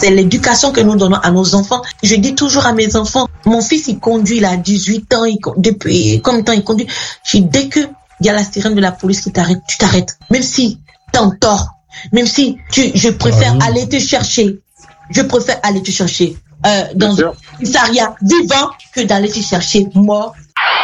C'est l'éducation que nous donnons à nos enfants. Je dis toujours à mes enfants, mon fils, il conduit, il a 18 ans, depuis combien de temps il conduit? Je dis, dès que il y a la sirène de la police qui t'arrête, tu t'arrêtes. Même si t'as tort, même si je préfère aller te chercher. Je préfère aller te chercher dans un commissariat vivant que d'aller te chercher mort.